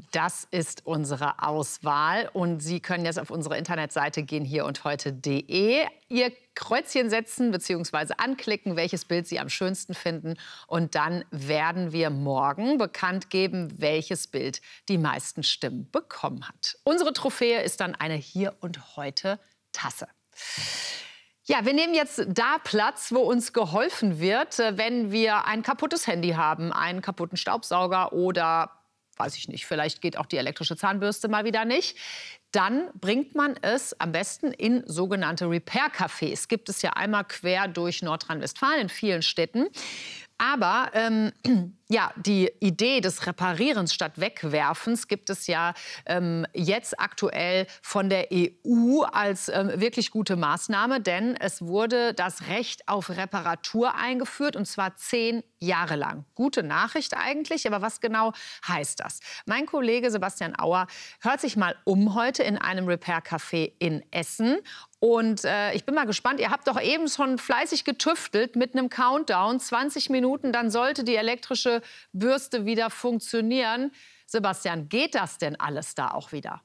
Das ist unsere Auswahl und Sie können jetzt auf unsere Internetseite gehen, hierundheute.de, Ihr Kreuzchen setzen bzw. anklicken, welches Bild Sie am schönsten finden. Und dann werden wir morgen bekannt geben, welches Bild die meisten Stimmen bekommen hat. Unsere Trophäe ist dann eine Hier und Heute Tasse. Ja, wir nehmen jetzt da Platz, wo uns geholfen wird, wenn wir ein kaputtes Handy haben, einen kaputten Staubsauger oder, weiß ich nicht, vielleicht geht auch die elektrische Zahnbürste mal wieder nicht. Dann bringt man es am besten in sogenannte Repair-Cafés. Gibt es ja einmal quer durch Nordrhein-Westfalen in vielen Städten. Aber ja, die Idee des Reparierens statt Wegwerfens gibt es ja jetzt aktuell von der EU als wirklich gute Maßnahme. Denn es wurde das Recht auf Reparatur eingeführt, und zwar 10 Jahre lang. Gute Nachricht eigentlich, aber was genau heißt das? Mein Kollege Sebastian Auer hört sich mal um heute in einem Repair-Café in Essen. Und ich bin mal gespannt, ihr habt doch eben schon fleißig getüftelt mit einem Countdown. 20 Minuten, dann sollte die elektrische Bürste wieder funktionieren. Sebastian, geht das denn alles da auch wieder?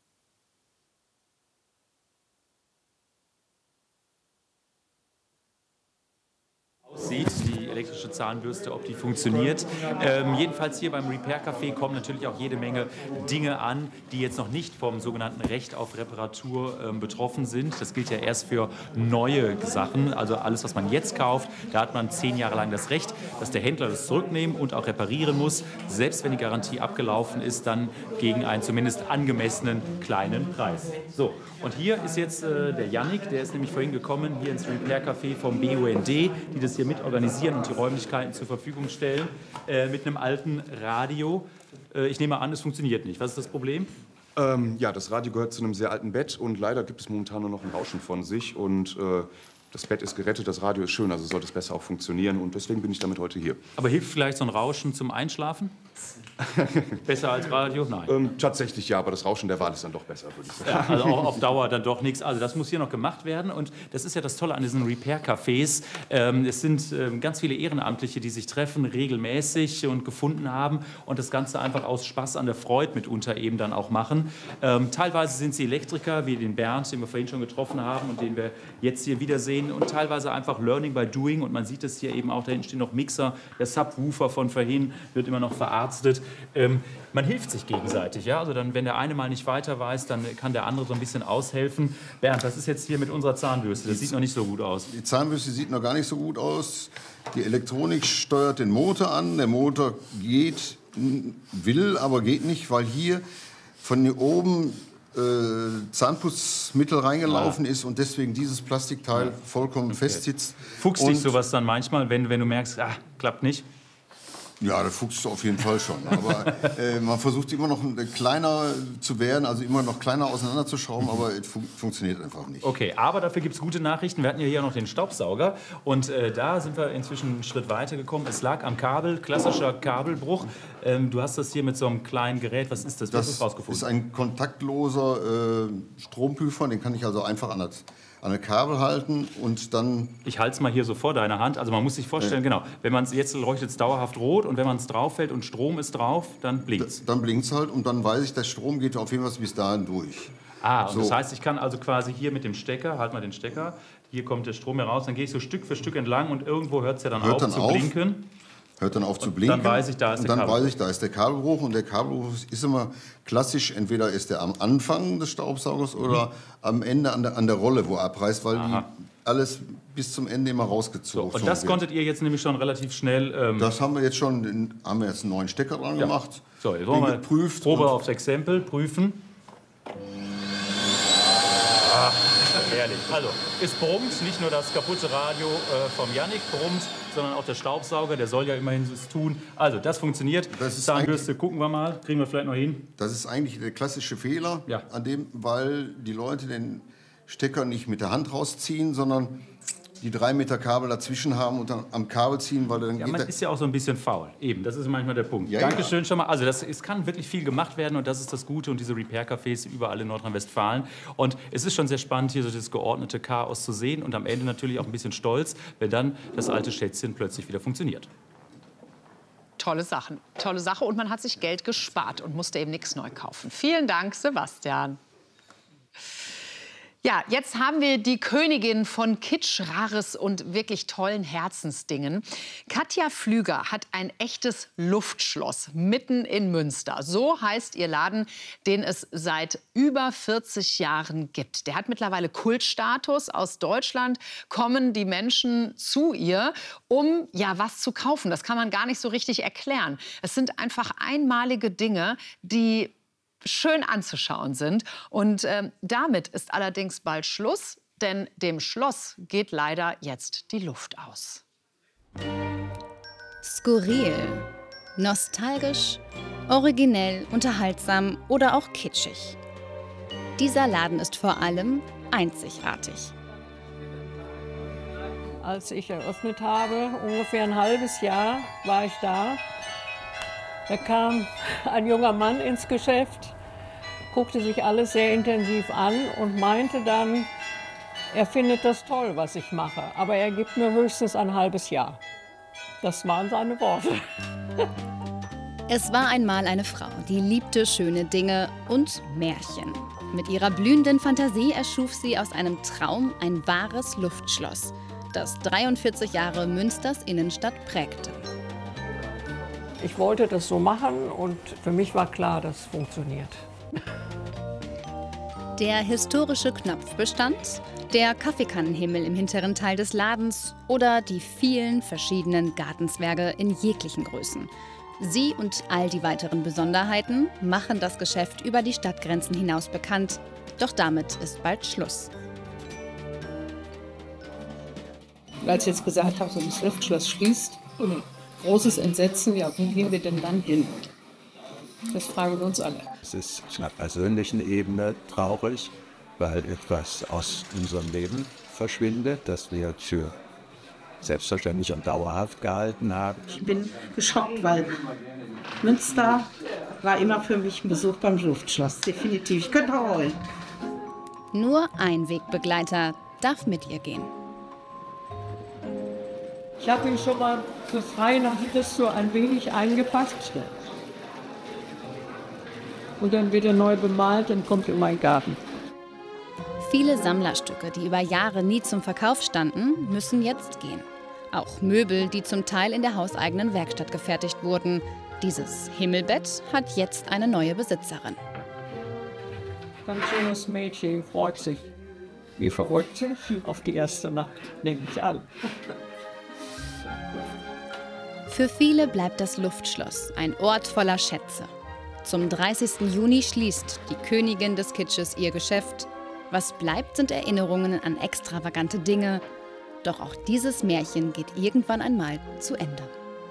Aussieht, die elektrische Zahnbürste, ob die funktioniert. Jedenfalls hier beim Repair-Café kommen natürlich auch jede Menge Dinge an, die jetzt noch nicht vom sogenannten Recht auf Reparatur betroffen sind. Das gilt ja erst für neue Sachen, also alles, was man jetzt kauft, da hat man 10 Jahre lang das Recht, dass der Händler das zurücknehmen und auch reparieren muss, selbst wenn die Garantie abgelaufen ist, dann gegen einen zumindest angemessenen kleinen Preis. So, und hier ist jetzt der Yannick, der ist nämlich vorhin gekommen, hier ins Repair-Café vom BUND, die das hier mitorganisieren und die Räumlichkeiten zur Verfügung stellen, mit einem alten Radio. Ich nehme an, es funktioniert nicht. Was ist das Problem? Ja, das Radio gehört zu einem sehr alten Bett und leider gibt es momentan nur noch ein Rauschen von sich. Und das Bett ist gerettet, das Radio ist schön, also sollte es besser auch funktionieren. Und deswegen bin ich damit heute hier. Aber hilft vielleicht so ein Rauschen zum Einschlafen? Besser als Radio? Nein. Tatsächlich ja, aber das Rauschen der Wahl ist dann doch besser, würde ich sagen. Ja, also auch auf Dauer dann doch nichts. Also das muss hier noch gemacht werden. Und das ist ja das Tolle an diesen Repair-Cafés. Es sind ganz viele Ehrenamtliche, die sich treffen, regelmäßig und gefunden haben und das Ganze einfach aus Spaß an der Freude mitunter eben dann auch machen. Teilweise sind sie Elektriker, wie den Bernd, den wir vorhin schon getroffen haben und den wir jetzt hier wiedersehen. Und teilweise einfach Learning by Doing. Und man sieht es hier eben auch, da hinten stehen noch Mixer. Der Subwoofer von vorhin wird immer noch verarztet. Man hilft sich gegenseitig. Ja? Also dann, wenn der eine mal nicht weiter weiß, dann kann der andere so ein bisschen aushelfen. Bernd, was ist jetzt hier mit unserer Zahnbürste? Das sieht noch nicht so gut aus. Die Zahnbürste sieht noch gar nicht so gut aus. Die Elektronik steuert den Motor an. Der Motor will, aber geht nicht, weil hier von hier oben Zahnputzmittel reingelaufen ist und deswegen dieses Plastikteil vollkommen fest sitzt. Fuchst dich sowas dann manchmal, wenn du merkst, klappt nicht? Ja, das fuchst du auf jeden Fall schon. Aber man versucht immer noch kleiner zu werden, also immer noch kleiner auseinanderzuschrauben, aber es funktioniert einfach nicht. Okay, aber dafür gibt es gute Nachrichten. Wir hatten ja hier noch den Staubsauger und da sind wir inzwischen einen Schritt weiter gekommen. Es lag am Kabel, klassischer Kabelbruch. Du hast das hier mit so einem kleinen Gerät. Was ist das? Was hast du rausgefunden? Das ist ein kontaktloser Stromprüfer, den kann ich also einfach an ein Kabel halten und dann... Ich halte es mal hier so vor deiner Hand. Also man muss sich vorstellen, genau, wenn man es jetzt leuchtet es dauerhaft rot und wenn man es drauf hält und Strom ist drauf, dann blinkt es. Dann blinkt es halt und dann weiß ich, der Strom geht auf jeden Fall bis dahin durch. So. Das heißt, ich kann also quasi hier mit dem Stecker, halt mal den Stecker, hier kommt der Strom heraus, dann gehe ich so Stück für Stück entlang und irgendwo hört es ja dann auf zu blinken. Hört dann auf zu blinken. Dann weiß ich, da ist der Kabelbruch. Dann weiß ich, da ist der Kabelbruch. Und der Kabelbruch ist immer klassisch, entweder ist der am Anfang des Staubsaugers oder am Ende an der Rolle, wo er abreißt, weil die alles bis zum Ende immer rausgezogen wird. Und das konntet ihr jetzt nämlich schon relativ schnell... das haben wir jetzt schon, haben wir jetzt einen neuen Stecker dran gemacht. So, jetzt wollen wir geprüft. Probe aufs Exempel, prüfen. Herrlich. Also, es brummt, nicht nur das kaputte Radio vom Yannick brummt, sondern auch der Staubsauger, der soll ja immerhin es tun. Also, das funktioniert. Zahnbürste gucken wir mal, kriegen wir vielleicht noch hin. Das ist eigentlich der klassische Fehler, an dem, weil die Leute den Stecker nicht mit der Hand rausziehen, sondern die 3 Meter Kabel dazwischen haben und dann am Kabel ziehen, weil dann man ist ja auch so ein bisschen faul. Eben, das ist manchmal der Punkt. Ja, Dankeschön schon mal. Also es kann wirklich viel gemacht werden und das ist das Gute und diese Repair-Cafés überall in Nordrhein-Westfalen. Und es ist schon sehr spannend, hier so das geordnete Chaos zu sehen und am Ende natürlich auch ein bisschen stolz, wenn dann das alte Schätzchen plötzlich wieder funktioniert. tolle Sachen. Tolle Sache und man hat sich Geld gespart und musste eben nichts neu kaufen. Vielen Dank, Sebastian. Ja, jetzt haben wir die Königin von Kitsch, Rares und wirklich tollen Herzensdingen. Katja Flüger hat ein echtes Luftschloss mitten in Münster. So heißt ihr Laden, den es seit über 40 Jahren gibt. Der hat mittlerweile Kultstatus. Aus Deutschland kommen die Menschen zu ihr, um ja was zu kaufen. Das kann man gar nicht so richtig erklären. Es sind einfach einmalige Dinge, die schön anzuschauen sind. Und damit ist allerdings bald Schluss, denn dem Schloss geht leider jetzt die Luft aus. Skurril, nostalgisch, originell, unterhaltsam oder auch kitschig. Dieser Laden ist vor allem einzigartig. Als ich eröffnet habe, ungefähr ein halbes Jahr war ich da. Da kam ein junger Mann ins Geschäft, guckte sich alles sehr intensiv an und meinte dann, er findet das toll, was ich mache, aber er gibt mir höchstens ein halbes Jahr. Das waren seine Worte. Es war einmal eine Frau, die liebte schöne Dinge und Märchen. Mit ihrer blühenden Fantasie erschuf sie aus einem Traum ein wahres Luftschloss, das 43 Jahre Münsters Innenstadt prägte. Ich wollte das so machen und für mich war klar, das funktioniert. Der historische Knopfbestand, der Kaffeekannenhimmel im hinteren Teil des Ladens oder die vielen verschiedenen Gartenzwerge in jeglichen Größen. Sie und all die weiteren Besonderheiten machen das Geschäft über die Stadtgrenzen hinaus bekannt. Doch damit ist bald Schluss. Als ich jetzt gesagt habe, so das Luftschloss schließt, großes Entsetzen, ja, wo gehen wir denn dann hin? Das fragen wir uns alle. Es ist auf einer persönlichen Ebene traurig, weil etwas aus unserem Leben verschwindet, das wir für selbstverständlich und dauerhaft gehalten haben. Ich bin geschockt, weil Münster war immer für mich ein Besuch beim Luftschloss. Definitiv. Ich könnte auch heulen. Nur ein Wegbegleiter darf mit ihr gehen. Ich habe ihn schon mal für frei nach Christo ein wenig eingepackt. Und dann wird er neu bemalt und kommt in meinen Garten. Viele Sammlerstücke, die über Jahre nie zum Verkauf standen, müssen jetzt gehen. Auch Möbel, die zum Teil in der hauseigenen Werkstatt gefertigt wurden. Dieses Himmelbett hat jetzt eine neue Besitzerin. Ganz schönes Mädchen, freut sich. Wie verrückt auf die erste Nacht, nehme ich an. Für viele bleibt das Luftschloss ein Ort voller Schätze. Zum 30. Juni schließt die Königin des Kitsches ihr Geschäft. Was bleibt, sind Erinnerungen an extravagante Dinge. Doch auch dieses Märchen geht irgendwann einmal zu Ende.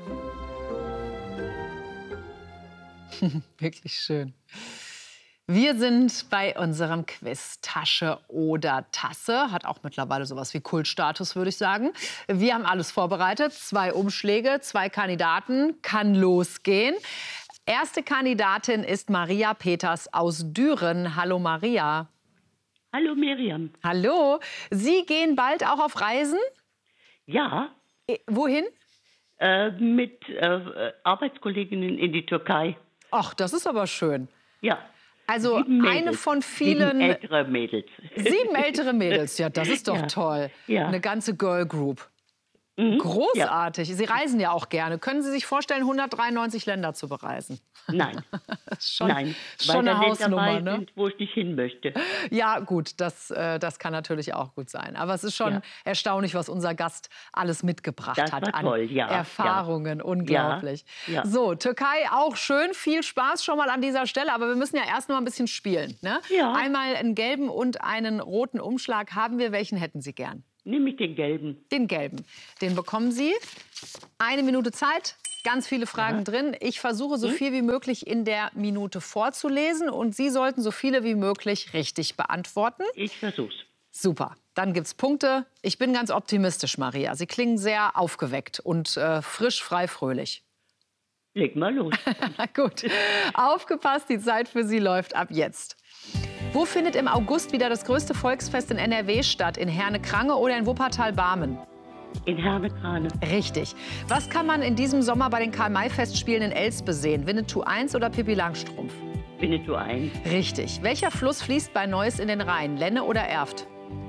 Wirklich schön. Wir sind bei unserem Quiz Tasche oder Tasse. Hat auch mittlerweile sowas wie Kultstatus, würde ich sagen. Wir haben alles vorbereitet. 2 Umschläge, 2 Kandidaten. Kann losgehen. Erste Kandidatin ist Maria Peters aus Düren. Hallo Maria. Hallo Miriam. Hallo. Sie gehen bald auch auf Reisen? Ja. Wohin? Mit Arbeitskolleginnen in die Türkei. Ach, das ist aber schön. Ja. Also eine von vielen... 7 ältere Mädels. 7 ältere Mädels, ja, das ist doch Ja. toll. Ja. Eine ganze Girl Group. Mhm. Großartig. Sie reisen ja auch gerne. Können Sie sich vorstellen, 193 Länder zu bereisen? Nein. Das ist schon, Nein, schon weil eine da Hausnummer, dabei ne? sind, wo ich nicht hin möchte. Ja, gut, das kann natürlich auch gut sein. Aber es ist schon erstaunlich, was unser Gast alles mitgebracht Das hat war an toll, ja, Erfahrungen. Unglaublich. Ja. So, Türkei auch schön. Viel Spaß schon mal an dieser Stelle. Aber wir müssen ja erst noch mal ein bisschen spielen. Ne? Ja. Einmal einen gelben und einen roten Umschlag haben wir. Welchen hätten Sie gern? Nehme ich den gelben. Den gelben. Den bekommen Sie. 1 Minute Zeit. Ganz viele Fragen drin. Ich versuche, so viel wie möglich in der Minute vorzulesen. Und Sie sollten so viele wie möglich richtig beantworten. Ich versuch's. Super. Dann gibt's Punkte. Ich bin ganz optimistisch, Maria. Sie klingen sehr aufgeweckt und frisch, frei, fröhlich. Leg mal los. Gut. Aufgepasst, die Zeit für Sie läuft ab jetzt. Wo findet im August wieder das größte Volksfest in NRW statt? In Herne-Krange oder in Wuppertal-Barmen? In Herne-Krane. Richtig. Was kann man in diesem Sommer bei den Karl-May-Festspielen in Elspe sehen? Winnetou 1 oder Pippi Langstrumpf? Winnetou 1. Richtig. Welcher Fluss fließt bei Neuss in den Rhein? Lenne oder Erft?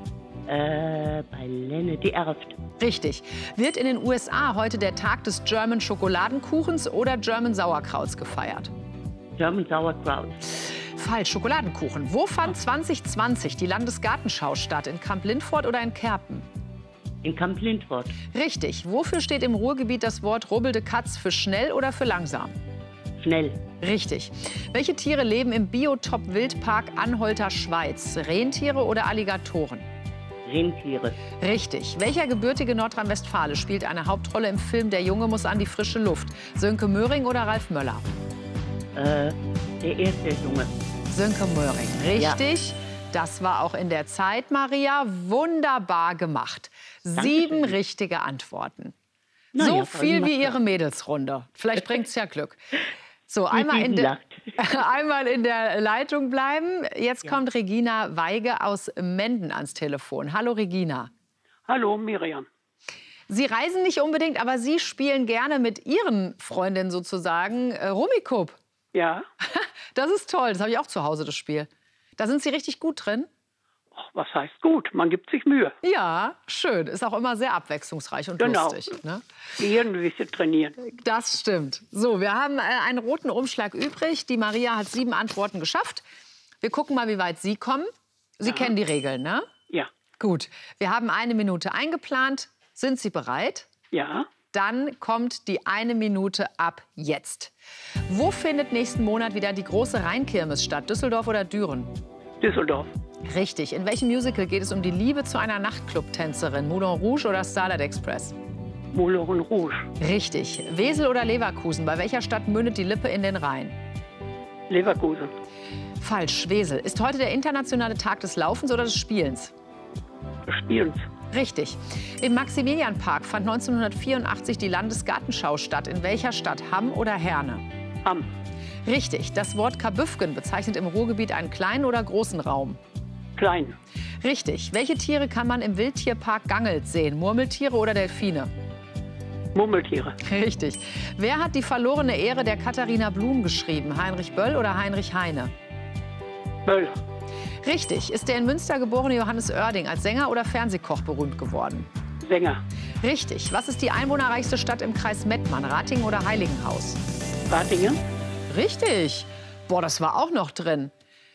Bei Lenne, die Erft. Richtig. Wird in den USA heute der Tag des German Schokoladenkuchens oder German Sauerkrauts gefeiert? German Sauerkraut. Falsch, Schokoladenkuchen. Wo fand 2020 die Landesgartenschau statt? In Kamp-Lindfort oder in Kerpen? In Kamp-Lindfort. Richtig. Wofür steht im Ruhrgebiet das Wort rubbelde Katz? Für schnell oder für langsam? Schnell. Richtig. Welche Tiere leben im Biotop-Wildpark Anholter Schweiz? Rentiere oder Alligatoren? Rentiere. Richtig. Welcher gebürtige Nordrhein-Westfale spielt eine Hauptrolle im Film Der Junge muss an die frische Luft? Sönke Möhring oder Ralf Möller? Der erste Junge. Sönke Möhring. Richtig. Ja. Das war auch in der Zeit, Maria. Wunderbar gemacht. Dankeschön. 7 richtige Antworten. So viel wie Ihre Mädelsrunde. Vielleicht bringt es ja Glück. So, einmal in der Leitung bleiben. Jetzt kommt Regina Weige aus Menden ans Telefon. Hallo, Regina. Hallo, Miriam. Sie reisen nicht unbedingt, aber Sie spielen gerne mit Ihren Freundinnen sozusagen Rummikub. Ja. Das ist toll. Das habe ich auch zu Hause, das Spiel. Da sind Sie richtig gut drin? Was heißt gut? Man gibt sich Mühe. Ja, schön. Ist auch immer sehr abwechslungsreich und lustig. Ne? Gehirn ein bisschen trainieren. Das stimmt. So, wir haben einen roten Umschlag übrig. Die Maria hat 7 Antworten geschafft. Wir gucken mal, wie weit Sie kommen. Sie kennen die Regeln, ne? Ja. Gut. Wir haben 1 Minute eingeplant. Sind Sie bereit? Ja. Dann kommt die 1 Minute ab jetzt. Wo findet nächsten Monat wieder die große Rheinkirmes statt? Düsseldorf oder Düren? Düsseldorf. Richtig. In welchem Musical geht es um die Liebe zu einer Nachtclub-Tänzerin? Moulin Rouge oder Starlight Express? Moulin Rouge. Richtig. Wesel oder Leverkusen? Bei welcher Stadt mündet die Lippe in den Rhein? Leverkusen. Falsch. Wesel. Ist heute der internationale Tag des Laufens oder des Spielens? Des Spielens. Richtig. Im Maximilianpark fand 1984 die Landesgartenschau statt. In welcher Stadt? Hamm oder Herne? Hamm. Richtig. Das Wort Kabüffgen bezeichnet im Ruhrgebiet einen kleinen oder großen Raum? Klein. Richtig. Welche Tiere kann man im Wildtierpark Gangelt sehen? Murmeltiere oder Delfine? Murmeltiere. Richtig. Wer hat die verlorene Ehre der Katharina Blum geschrieben? Heinrich Böll oder Heinrich Heine? Böll. Richtig. Ist der in Münster geborene Johannes Oerding als Sänger oder Fernsehkoch berühmt geworden? Sänger. Richtig. Was ist die einwohnerreichste Stadt im Kreis Mettmann? Ratingen oder Heiligenhaus? Ratingen. Richtig. Boah, das war auch noch drin.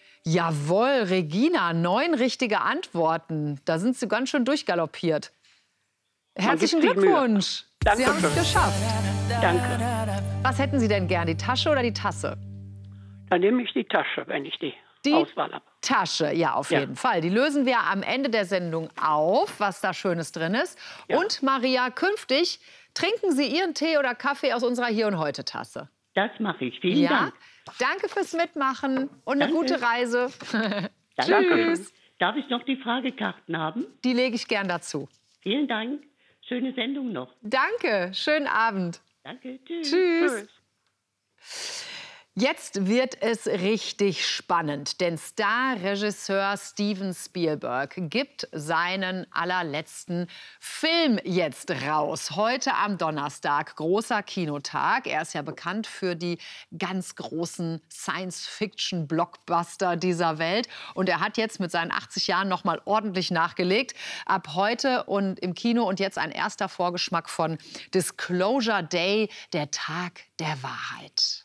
Jawohl, Regina, 9 richtige Antworten. Da sind Sie ganz schön durchgaloppiert. Herzlichen Glückwunsch. Sie haben es geschafft. Danke. Was hätten Sie denn gern, die Tasche oder die Tasse? Dann nehme ich die Tasche, wenn ich die Auswahl habe. Tasche, ja, auf jeden Fall. Die lösen wir am Ende der Sendung auf, was da Schönes drin ist. Ja. Und Maria, künftig trinken Sie Ihren Tee oder Kaffee aus unserer Hier- und Heute-Tasse. Das mache ich. Vielen Dank. Danke fürs Mitmachen und eine gute Reise. Tschüss. Darf ich noch die Fragekarten haben? Die lege ich gern dazu. Vielen Dank. Schöne Sendung noch. Danke. Schönen Abend. Danke. Tschüss. Tschüss. Jetzt wird es richtig spannend, denn Star-Regisseur Steven Spielberg gibt seinen allerletzten Film jetzt raus. Heute am Donnerstag, großer Kinotag. Er ist ja bekannt für die ganz großen Science-Fiction-Blockbuster dieser Welt. Und er hat jetzt mit seinen 80 Jahren noch mal ordentlich nachgelegt. Ab heute und im Kino und jetzt ein erster Vorgeschmack von Disclosure Day, der Tag der Wahrheit.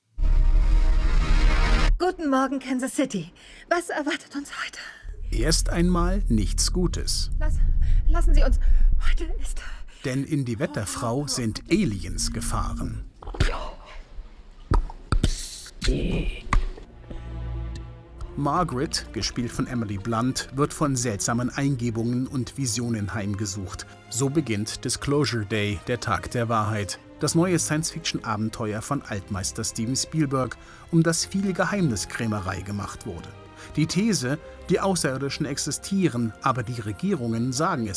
Guten Morgen, Kansas City. Was erwartet uns heute? Erst einmal nichts Gutes. Lassen Sie uns. Heute ist... Denn in die Wetterfrau sind Aliens gefahren. Margaret, gespielt von Emily Blunt, wird von seltsamen Eingebungen und Visionen heimgesucht. So beginnt Disclosure Day, der Tag der Wahrheit. Das neue Science-Fiction-Abenteuer von Altmeister Steven Spielberg, um das viel Geheimniskrämerei gemacht wurde. Die These, die Außerirdischen existieren, aber die Regierungen sagen es